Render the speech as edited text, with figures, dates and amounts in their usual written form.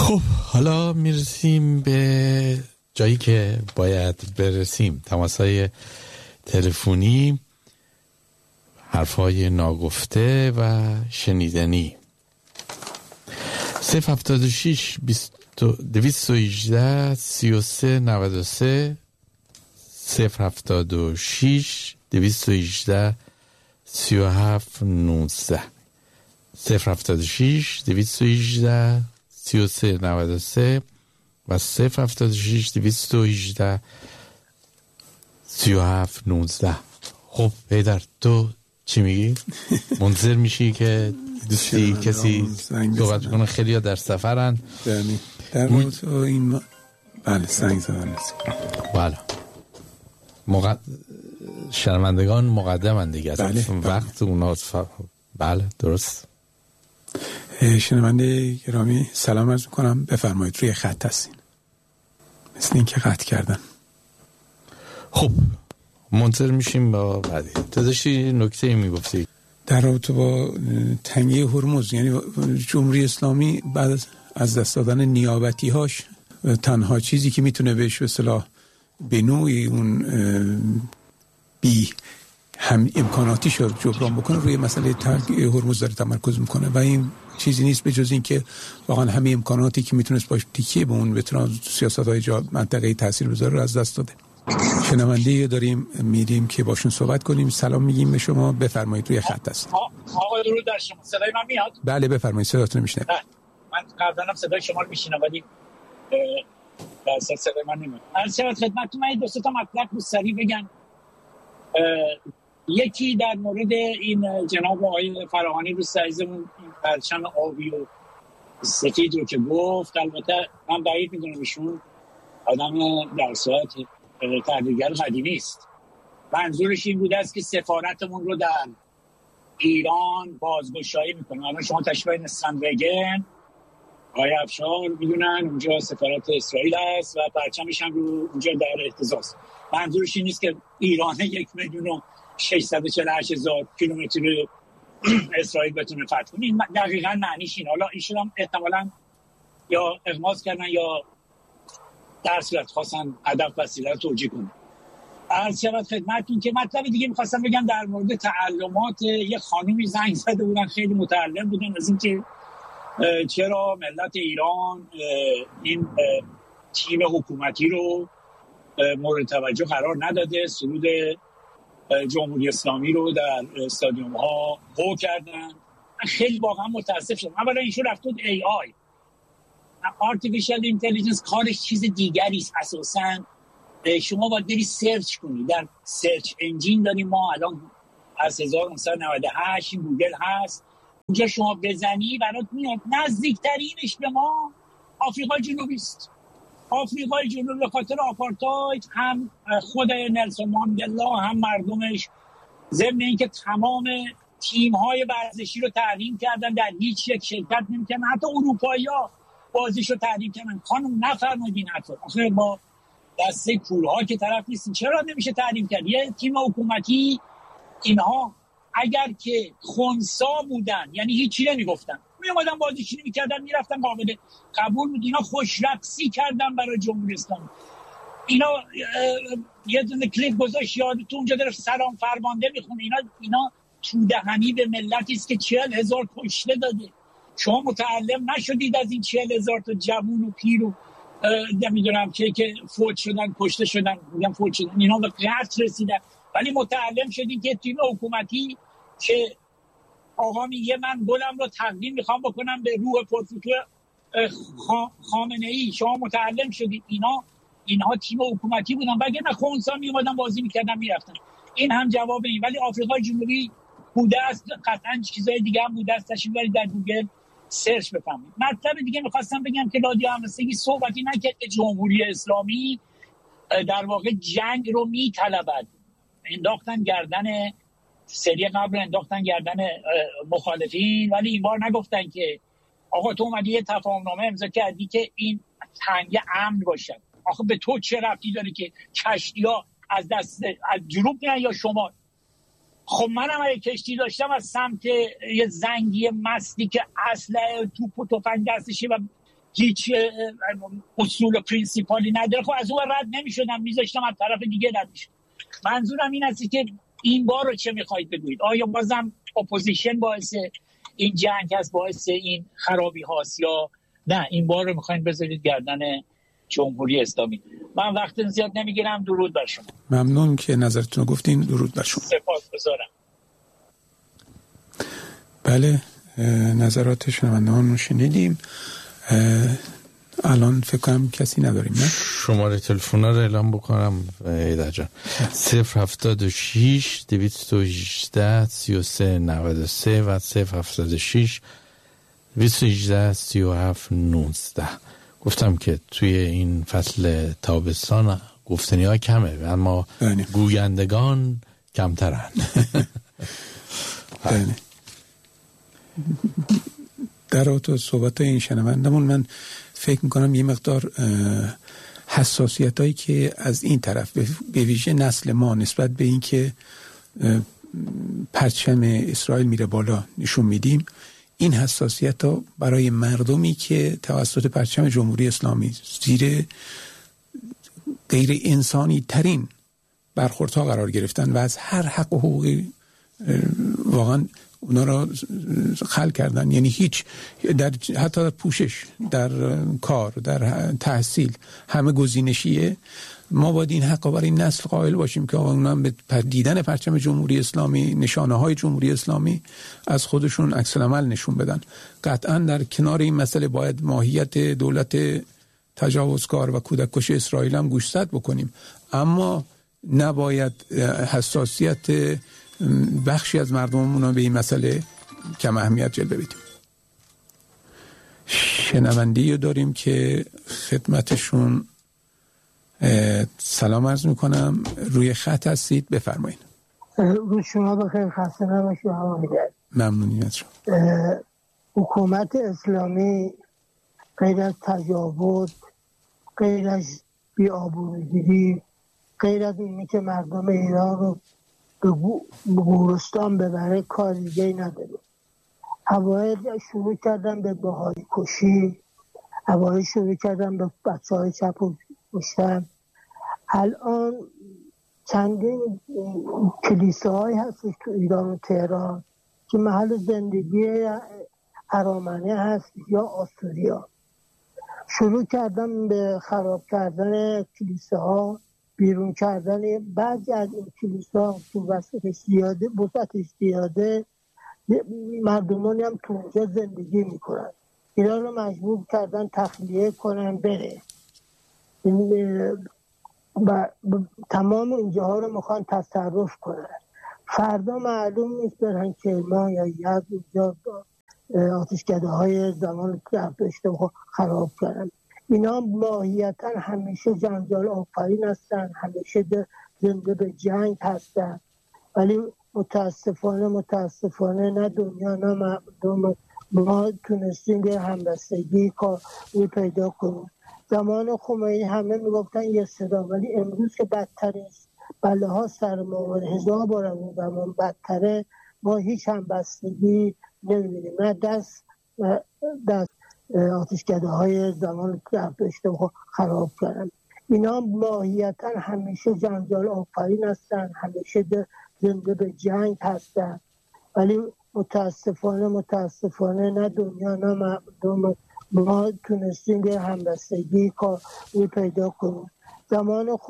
خب حالا میرسیم به جایی که باید برسیم. تماس‌های تلفنی، حرفای ناگفته و شنیدنی. 076 218 33 93 076 218 37 19 076 218 33 93 و 076 218 37 19. خب پیدر تو چی میگی؟ منتظر میشی که دوستی کسی صحبت کنه؟ خیلی ها در سفرن. در این بله زنگ زدن. بله شرمندگان مقدمن دیگه. بله. وقت اونا بله درست. شنونده گرامی سلام عرض میکنم، بفرمایید، روی خط هستین، مثل این که قطع کردن. خب منتظر میشیم با بعدی. تو داشتی نکته میگفتی در رابطه با تنگه هرمز، یعنی جمهوری اسلامی بعد از دست دادن نیابتی هاش تنها چیزی که میتونه بهش به اصطلاح به نوعی اون بی هم امکاناتیش رو جبران بکنه، روی مسئله تنگه هرمز داره تمرکز میکنه و این چیزی نیست به جز این که واقعا همه امکاناتی که میتونست باش تکیه به اون بتونه سیاست‌های منطقه‌ای تاثیر بذاره رو از دست داده. شنونده داریم میریم که باشون صحبت کنیم. سلام میگیم به شما، بفرمایید، روی خط هستید. آقا درود بر شما، صدای من میاد؟ بله بفرمایید، صداتون میشنوم. من قبلا صدای شما رو میشنوم ولی در صدای من نمیاد. عرض خدمتتون من دو سه تا مطلب رو سریع بگم. یکی در مورد این جناب آقای فراهانی رو عزیزمون، این پرچم آبی و سفید رو که گفت، البته من بعید میدونم ایشون آدم در صورت تحلیلگر قدیمی است. منظورش این بوده است که سفارتمون رو در ایران بازگشایی میکنه. الان شما تشبیه نسخندوگن آقای افشار میدونن اونجا سفارت اسرائیل است و پرچمش هم رو اونجا در اهتزاز. منظورش این نیست که ایران 1,648,000 کیلومتر اسرائیل بتونه فتح کنه. این دقیقاً معنیش این. حالا ایشون هم احتمالاً یا اغماض کردن یا در صورت خواستن هدف وسیله رو توجیه کنن. عرض شود خدمتتون که مطلب دیگه می‌خواستم بگم در مورد تعلمات. یه خانومی زنگ زده بودن، خیلی متعلم بودن از این که چرا ملت ایران این تیم حکومتی رو مورد توجه قرار نداده، سرود جمهوری اسلامی رو در استادیوم ها هو کردن. من خیلی واقعا متاسف شدم. اولا ایشون رفت بود AI Artificial Intelligence کارش چیز دیگری است اساساً. شما باید بری سرچ کنی، در سرچ انجین داریم ما الان از 1998 این گوگل هست، اونجا شما بزنی برات میاد. نزدیکترینش به ما آفریقای جنوبی است. آفریقای جنوبی به خاطر آپارتاید هم خود نلسون ماندلا هم مردمش، ضمن اینکه تمام تیم‌های ورزشی رو تحریم کردن، در هیچ یک شرکت نمی‌کنن، حتی اروپایی‌ها بازیشو تحریم کردن. خانم نفرمایید حتی آخه با دسته کول‌ها که طرف نیستین، چرا نمیشه تحریم کرد؟ یه تیم حکومتی اینها اگر که خنثی بودن یعنی هیچی نمیگفتن، میومدن بازیشون میکردن میرفتن، قابل قبول بود. اینا خوش رقصی کردن برای جمهوری اسلامی. اینا یه دونه کلیپ گذاشت یادتون اونجا داره سلام فرمانده میخونه. اینا تو دهنی به ملتی است که 40,000 کشته داده. شما متعلم نشدید از این 40,000 تا جوون و پیر و نمیدونم که فوت شدن، کشته شدن، میگم فوت شدن، اینا به قتل رسیدن، ولی متعلم شدید که تیم حکومتی که آقا میگه من گلم رو تقدیم میخوام بکنم به روح پرفروتو خامنه‌ای، شما متعلم شدید اینها تیم حکومتی بودن، وگه نه خونسا میومدن بازی میکردن میرفتن. این هم جواب این. ولی آفریقای جنوبی بوده است، قطعا چیزای دیگه هم بوده است، تشریف برید در گوگل سرچ بفهمید. مطلب دیگه میخواستم بگم که رادیو همبستگی صحبتی نکرد که جمهوری اسلامی در واقع جنگ رو میطلبد. انداختن گردن سری قبل، انداختن گردن مخالفین، ولی این بار نگفتن که آقا تو اومدی یه تفاهمنامه امضا کردی که این تنگه امن باشد. آخه به تو چه ربطی داره که کشتی‌ها از جنوب میان یا شمال؟ خب منم اگه کشتی داشتم از سمت یه زنگی مستی که اسلحه توپ و تفنگ دستشه و هیچ اصول و پرینسیپالی نداره، خب از اون رد نمیشدم، میذاشتم از طرف دیگه رد میشد. منظورم این است که این بار رو چه میخواید بگویید؟ آیا بازم اپوزیشن باعث این جنگ هست، باعث این خرابی هاست، یا نه این بار رو میخواید بذارید گردن جمهوری اسلامی؟ من وقت زیاد نمیگیرم. درود بر شما. ممنون که نظرتون رو گفتین. درود بر شما. سپاسگزارم. بله، نظرات شنوندگان رو شنیدیم. الان فکر کنم کسی نداریم، نه؟ شماره تلفن رو اعلام بکنم ایدر جان. 076 218 33 93 و 076 218 37 19. گفتم که توی این فصل تابستان گفتنی ها کمه اما گویندگان کمترن. بله. در اوت صحبت این شنوندمون من فکر میکنم یه مقدار حساسیت هایی که از این طرف به ویژه نسل ما نسبت به این که پرچم اسرائیل میره بالا نشون میدیم، این حساسیت ها برای مردمی که توسط پرچم جمهوری اسلامی زیر غیر انسانی ترین برخوردها قرار گرفتن و از هر حق و حقوقی واقعا اونا را خلق کردن، یعنی هیچ حتی در پوشش، در کار، در تحصیل همه گزینشیه. ما باید این حق برای این نسل قائل باشیم که اونا به دیدن پرچم جمهوری اسلامی، نشانه های جمهوری اسلامی از خودشون عکس العمل نشون بدن. قطعا در کنار این مسئله باید ماهیت دولت تجاوزکار و کودککش اسرائیل هم گوشزد بکنیم، اما نباید حساسیت بخشی از مردممون به این مسئله کم اهمیت جلوه بدیم. شنوندی رو داریم که خدمتشون سلام عرض میکنم. روی خط هستید، بفرمایید. روز شما بخیر، خسته نباشید. ممنونی از شما. حکومت اسلامی غیر از تجاوز، غیر از بی‌آبرویی، غیر از اینی که مردم ایران رو به گورستان ببره کار دیگه نداره. اوایل شروع کردن به بهایی کشی، اوایل شروع کردن به بچه‌های چپ کشتن. الان چندین کلیساهایی هستش تو ایران و تهران که محل زندگی ارامنه هست یا آسوریا. شروع کردن به خراب کردن کلیساها، بیرون کردن بعضی از این کلیسا تو وسطش زیاده مردمانی هم تو اونجا زندگی میکنن. اینا رو مجبور کردن تخلیه کنن بره. تمام اینجاها رو میخوان تصرف کنن. فردا معلوم نیست برن کرمان یا یزد اینجا آتشکده های زمان داشته خراب کردن. اینا ماهیتا همیشه جنجال آفرین هستن، همیشه زنده به جنگ هستن، ولی متاسفانه نه دنیا نه مردم ما تونستیم به همبستگی کاری پیدا کنیم. زمان خمینی همه میگفتن یه صدا، ولی امروز که بدترست، بله ها سر ما 1000 بار از اون زمان بدتره. ما هیچ همبستگی نمیبینیم، نه دست آتشکده های زمان داشته خراب کردن. اینا ماهیتا همیشه جنجال آفرین هستن، همیشه زنده به جنگ هستن، ولی متاسفانه نه دنیا نه مردم ما تونستیم به همبستگی کاری پیدا کنیم. زمان